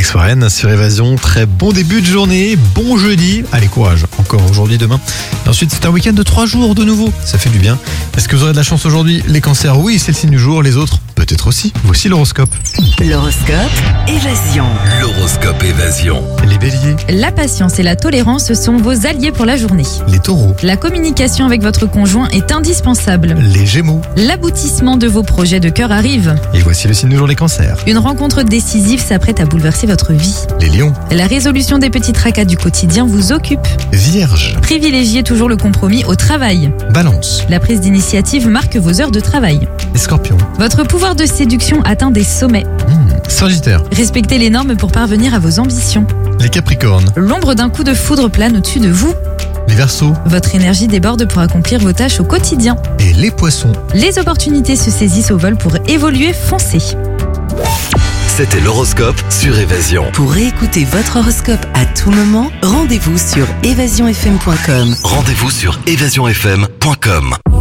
Alex Warren sur Évasion. Très bon début de journée, bon jeudi. Allez, courage, encore aujourd'hui, demain. Et ensuite, c'est un week-end de 3 jours de nouveau. Ça fait du bien. Est-ce que vous aurez de la chance aujourd'hui? Les cancers, oui, c'est le signe du jour. Les autres, peut-être aussi. Voici l'horoscope. L'horoscope Évasion. L'horoscope Évasion. Les béliers, La patience et la tolérance sont vos alliés pour la journée. les taureaux, La communication avec votre conjoint est indispensable. les gémeaux. L'aboutissement de vos projets de cœur arrive. Et voici le signe du jour, les cancers. Une rencontre décisive s'apprête à bouleverser votre vie. Les lions, La résolution des petits tracas du quotidien vous occupe. vierges, Privilégiez toujours le compromis au travail. balance, La prise d'initiative marque vos heures de travail. les scorpions, Votre pouvoir de séduction atteint des sommets. sagittaire, Respectez les normes pour parvenir à vos ambitions. les capricornes, L'ombre d'un coup de foudre plane au-dessus de vous. les verseaux Votre énergie déborde pour accomplir vos tâches au quotidien. et les poissons. Les opportunités se saisissent au vol pour évoluer, foncez. C'était l'horoscope sur Évasion. Pour réécouter votre horoscope à tout moment, rendez-vous sur évasionfm.com. Rendez-vous sur évasionfm.com.